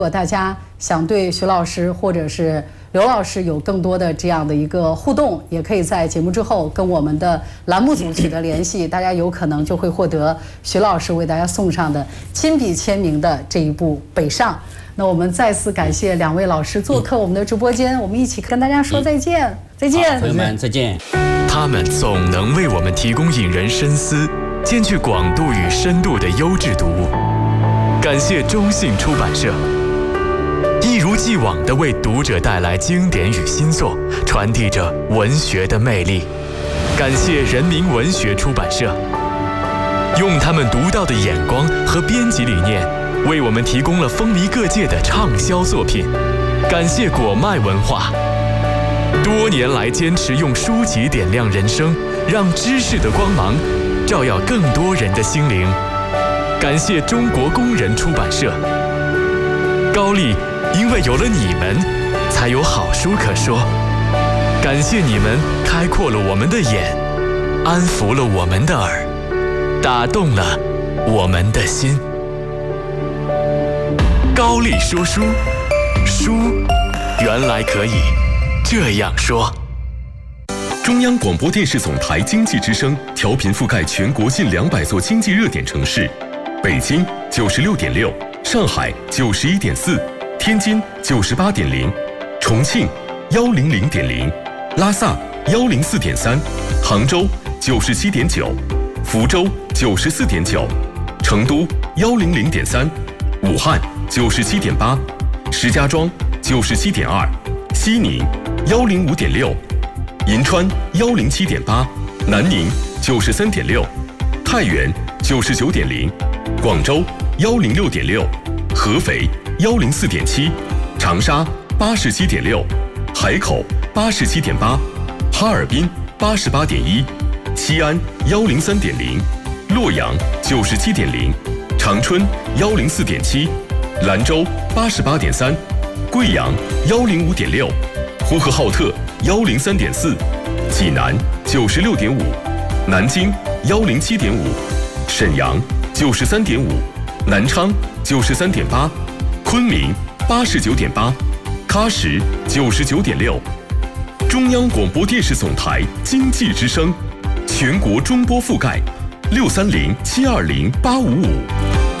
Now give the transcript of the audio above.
如果大家想对徐老师或者是刘老师有更多的这样的一个互动，也可以在节目之后跟我们的栏目组取得联系，大家有可能就会获得徐老师为大家送上的亲笔签名的这一部《北上》。那我们再次感谢两位老师做客我们的直播间，我们一起跟大家说再见，再见， 朋友们再见。 他们总能为我们提供引人深思、兼具广度与深度的优质读物。感谢中信出版社，一如既往地为读者带来经典与新作，传递着文学的魅力。感谢人民文学出版社，用他们独到的眼光和编辑理念，为我们提供了风靡各界的畅销作品。感谢果麦文化，多年来坚持用书籍点亮人生，让知识的光芒照耀更多人的心灵。感谢中国工人出版社，高丽因为有了你们，才有好书可说。感谢你们开阔了我们的眼，安抚了我们的耳，打动了我们的心。高丽说书，书原来可以这样说。 中央广播电视总台经济之声调频覆盖全国近200座经济热点城市，北京96.6，上海91.4，天津98.0，重庆100.0，拉萨104.3，杭州97.9，福州94.9，成都100.3，武汉97.8，石家庄97.2，西宁105.6，银川107.8，南宁93.6，太原99.0，广州106.6，合肥104.7，长沙87.6，海口87.8，哈尔滨88.1，西安103.0，洛阳97.0，长春104.7，兰州88.3，贵阳105.6，呼和浩特103.4，济南96.5，南京107.5，沈阳93.5，南昌93.8，昆明89.8，喀什99.6。中央广播电视总台经济之声，全国中波覆盖，630-720-855。